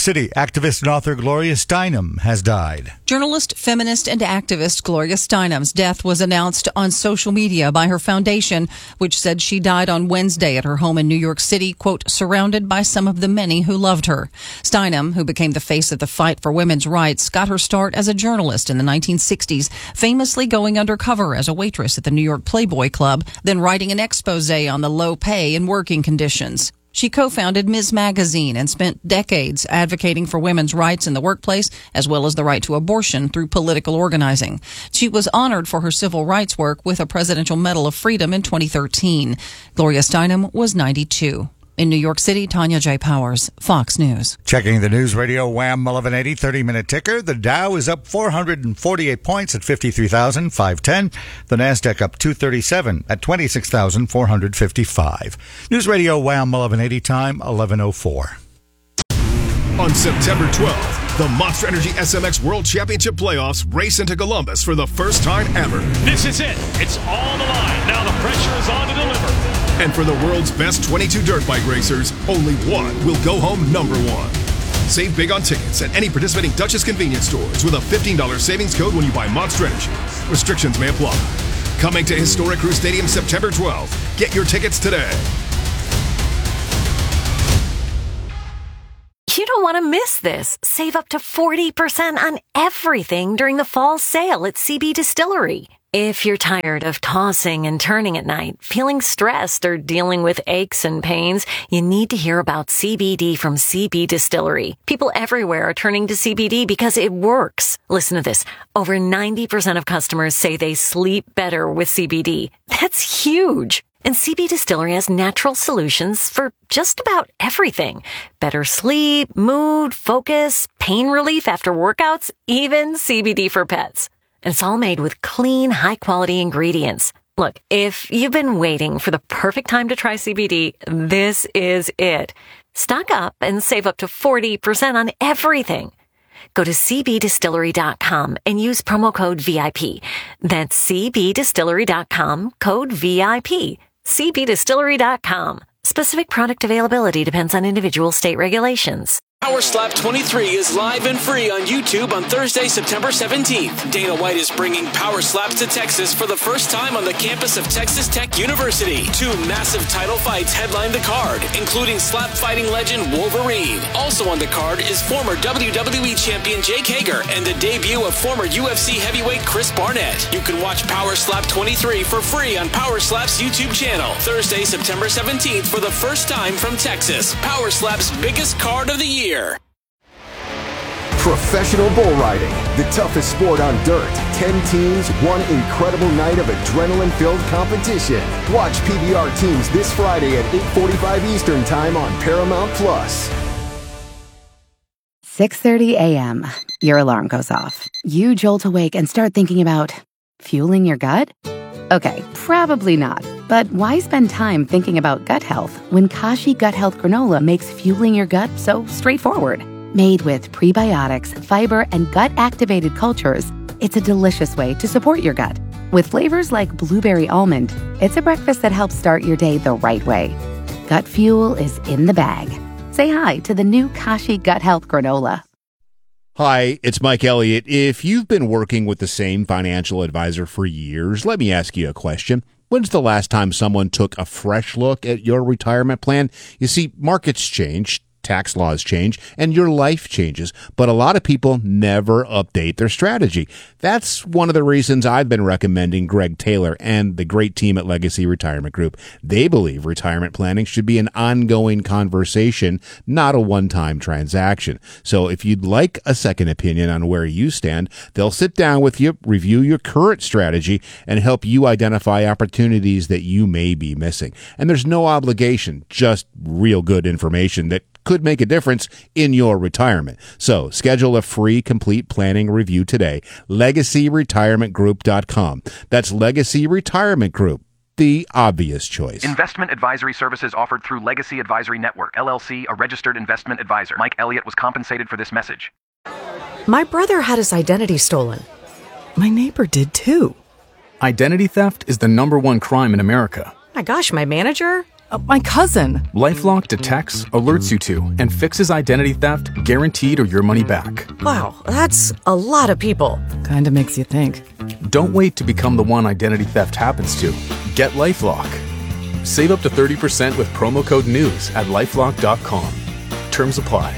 Activist and author Gloria Steinem has died. Journalist, feminist, and activist Gloria Steinem's death was announced on social media by her foundation, which said she died on Wednesday at her home in New York City, quote, surrounded by some of the many who loved her. Steinem, who became the face of the fight for women's rights, got her start as a journalist in the 1960s, famously going undercover as a waitress at the New York Playboy Club, then writing an expose on the low pay and working conditions. She co-founded Ms. Magazine and spent decades advocating for women's rights in the workplace, as well as the right to abortion through political organizing. She was honored for her civil rights work with a Presidential Medal of Freedom in 2013. Gloria Steinem was 92. In New York City, Tanya J. Powers, Fox News. Checking the News Radio Wham 1180 30-minute ticker. The Dow is up 448 points at 53,510. The Nasdaq up 237 at 26,455. News Radio Wham 1180 time 11:04. On September 12th, the Monster Energy SMX World Championship Playoffs race into Columbus for the first time ever. This is it. It's all the line. Now the pressure is on to deliver. And for the world's best 22 dirt bike racers, only one will go home number one. Save big on tickets at any participating Duchess convenience stores with a $15 savings code when you buy Monster Energy. Restrictions may apply. Coming to Historic Crew Stadium September 12th. Get your tickets today. You don't want to miss this. Save up to 40% on everything during the fall sale at CB Distillery. If you're tired of tossing and turning at night, feeling stressed, or dealing with aches and pains, you need to hear about CBD from CB Distillery. People everywhere are turning to CBD because it works. Listen to this. Over 90% of customers say they sleep better with CBD. That's huge. And CB Distillery has natural solutions for just about everything. Better sleep, mood, focus, pain relief after workouts, even CBD for pets. And it's all made with clean, high-quality ingredients. Look, if you've been waiting for the perfect time to try CBD, this is it. Stock up and save up to 40% on everything. Go to cbdistillery.com and use promo code VIP. That's cbdistillery.com, code VIP. cbdistillery.com. Specific product availability depends on individual state regulations. Power Slap 23 is live and free on YouTube on Thursday, September 17th. Dana White is bringing Power Slaps to Texas for the first time on the campus of Texas Tech University. 2 massive title fights headline the card, including slap fighting legend Wolverine. Also on the card is former WWE champion Jake Hager and the debut of former UFC heavyweight Chris Barnett. You can watch Power Slap 23 for free on Power Slap's YouTube channel. Thursday, September 17th for the first time from Texas. Power Slap's biggest card of the year. Professional bull riding, the toughest sport on dirt. 10 teams, one incredible night of adrenaline-filled competition. Watch PBR teams this Friday at 8:45 Eastern Time on Paramount+. 6:30 a.m. Your alarm goes off. You jolt awake and start thinking about fueling your gut? Okay, probably not. But why spend time thinking about gut health when Kashi Gut Health Granola makes fueling your gut so straightforward? Made with prebiotics, fiber, and gut-activated cultures, it's a delicious way to support your gut. With flavors like blueberry almond, it's a breakfast that helps start your day the right way. Gut fuel is in the bag. Say hi to the new Kashi Gut Health Granola. Hi, it's Mike Elliott. If you've been working with the same financial advisor for years, let me ask you a question. When's the last time someone took a fresh look at your retirement plan? You see, markets change, tax laws change, and your life changes, but a lot of people never update their strategy. That's one of the reasons I've been recommending Greg Taylor and the great team at Legacy Retirement Group. They believe retirement planning should be an ongoing conversation, not a one-time transaction. So if you'd like a second opinion on where you stand, they'll sit down with you, review your current strategy, and help you identify opportunities that you may be missing. And there's no obligation, just real good information that could make a difference in your retirement. So schedule a free complete planning review today. LegacyRetirementGroup.com. That's Legacy Retirement Group, the obvious choice. Investment advisory services offered through Legacy Advisory Network, LLC, a registered investment advisor. Mike Elliott was compensated for this message. My brother had his identity stolen. My neighbor did too. Identity theft is the #1 crime in America. My gosh, my manager? My cousin. LifeLock detects, alerts you to, and fixes identity theft guaranteed or your money back. Wow, that's a lot of people. Kinda makes you think. Don't wait to become the one identity theft happens to. Get LifeLock. Save up to 30% with promo code NEWS at LifeLock.com. Terms apply.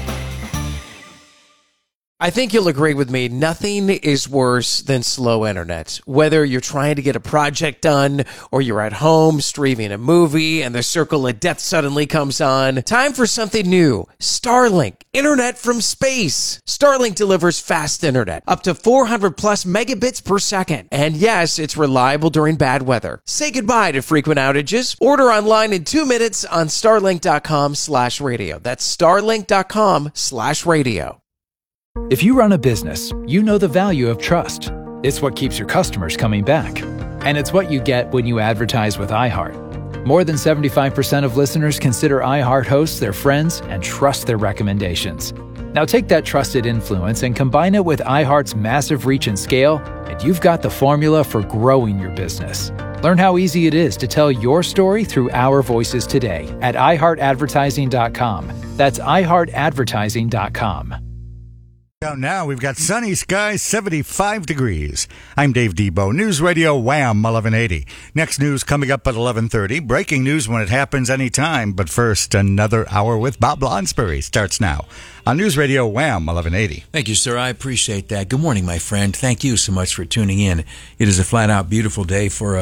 I think you'll agree with me, nothing is worse than slow internet. Whether you're trying to get a project done or you're at home streaming a movie and the circle of death suddenly comes on, time for something new. Starlink, internet from space. Starlink delivers fast internet, up to 400 plus megabits per second. And yes, it's reliable during bad weather. Say goodbye to frequent outages. Order online in 2 minutes on starlink.com/radio. That's starlink.com/radio. If you run a business, you know the value of trust. It's what keeps your customers coming back. And it's what you get when you advertise with iHeart. More than 75% of listeners consider iHeart hosts their friends and trust their recommendations. Now take that trusted influence and combine it with iHeart's massive reach and scale, and you've got the formula for growing your business. Learn how easy it is to tell your story through our voices today at iHeartAdvertising.com. That's iHeartAdvertising.com. Now we've got sunny skies, 75 degrees. I'm Dave Debo, News Radio Wham 1180. Next news coming up at 11:30. Breaking news when it happens anytime. But first, another hour with Bob Lonsbury starts now on News Radio Wham 1180. Thank you, sir. I appreciate that. Good morning, my friend. Thank you so much for tuning in. It is a flat-out beautiful day for